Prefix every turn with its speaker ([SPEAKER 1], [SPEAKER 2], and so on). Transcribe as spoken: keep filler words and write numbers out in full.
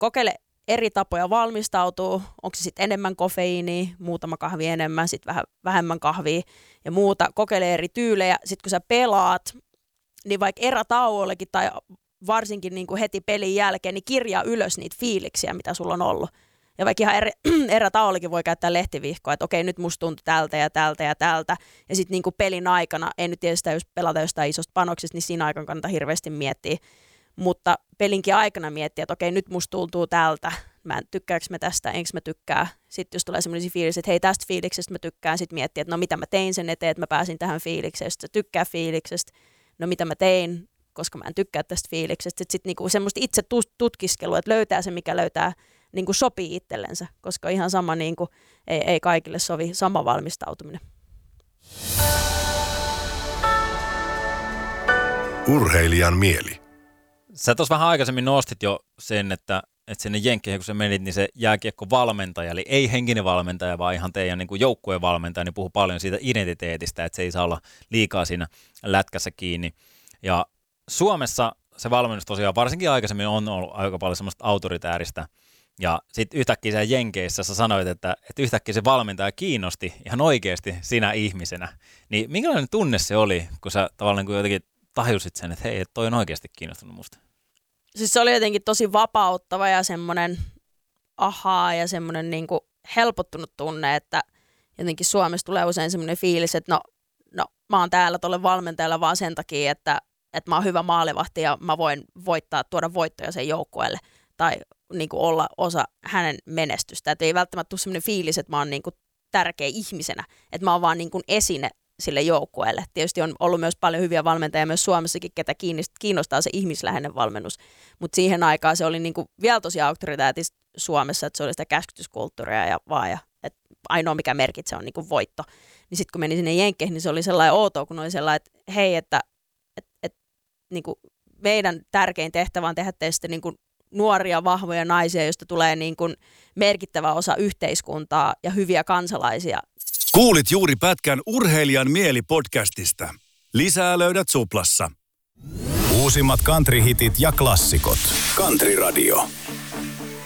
[SPEAKER 1] kokeile eri tapoja valmistautuu, onko se sitten enemmän kofeiinia, muutama kahvi enemmän, sitten vähän vähemmän kahvia ja muuta, kokeile eri tyylejä, sitten kun sä pelaat, niin vaikka erätauollekin tai varsinkin niin kuin heti pelin jälkeen, niin kirjaa ylös niitä fiiliksiä, mitä sulla on ollut. Ja vaikka ihan eri, erätauollakin voi käyttää lehtivihkoa, että okei, nyt musta tuntui tältä ja tältä ja tältä. Ja sitten niin kuin pelin aikana, ei nyt tietysti jos pelata jostain isosta panoksesta, niin siinä aikana kannattaa hirveästi miettiä. Mutta pelinkin aikana miettiä, että okei, nyt musta tuntuu tältä. Mä en tykkääkö mä tästä, enkö mä tykkää. Sitten jos tulee semmoisia fiilisiä, että hei, tästä fiiliksestä mä tykkään, sitten miettiä, että no mitä mä tein sen eteen, että mä pääsin tähän fiilikseen. Jos sä tykkää fiiliksestä, no mitä mä tein, koska mä en tykkää tästä fiiliksestä. Sitten sit niinku semmoista itse tutkiskelua, että löytää se, mikä löytää, niinku sopii itsellensä, koska ihan sama, niinku, ei, ei kaikille sovi sama valmistautuminen.
[SPEAKER 2] Urheilijan mieli.
[SPEAKER 3] Sä tuossa vähän aikaisemmin nostit jo sen, että, että sinne Jenkkeihin, kun sä menit, niin se jääkiekkovalmentaja, eli ei henkinen valmentaja, vaan ihan teidän niin kuin joukkueen valmentaja, niin puhuu paljon siitä identiteetistä, että se ei saa olla liikaa siinä lätkässä kiinni. Ja Suomessa se valmennus tosiaan varsinkin aikaisemmin on ollut aika paljon semmoista autoritääristä. Ja sitten yhtäkkiä siellä Jenkeissä sä sanoit, että, että yhtäkkiä se valmentaja kiinnosti ihan oikeasti sinä ihmisenä. Niin minkälainen tunne se oli, kun sä tavallaan kun jotenkin tajusit sen, että hei, että toi on oikeasti kiinnostunut musta?
[SPEAKER 1] Siis se oli jotenkin tosi vapauttava ja semmoinen ahaa ja semmoinen niin kuin helpottunut tunne, että jotenkin Suomessa tulee usein semmoinen fiilis, että no, no mä oon täällä tolle valmentajalla vaan sen takia, että, että mä oon hyvä maalivahti ja mä voin voittaa, tuoda voittoja sen joukkueelle tai niin kuin olla osa hänen menestystä. Että ei välttämättä tule semmoinen fiilis, että mä oon niin kuin tärkeä ihmisenä, että mä oon vaan niin kuin esine sille joukkueelle. Tietysti on ollut myös paljon hyviä valmentajia myös Suomessakin, ketä kiinnostaa se ihmisläheinen valmennus, mutta siihen aikaan se oli niin kuin vielä tosi auktoriteettista Suomessa, että se oli sitä käskytyskulttuuria ja vaan, ja että ainoa mikä merkitsee on niin kuin voitto. Niin sitten kun meni sinne Jenkkeihin, niin se oli sellainen outoa, kun oli sellainen, että hei, että et, et, niin kuin meidän tärkein tehtävä on tehdä teistä niin kuin nuoria, vahvoja naisia, joista tulee niin kuin merkittävä osa yhteiskuntaa ja hyviä kansalaisia.
[SPEAKER 2] Kuulit juuri pätkän Urheilijan mieli podcastista. Lisää löydät Suplassa. Uusimmat country-hitit ja klassikot. Country Radio.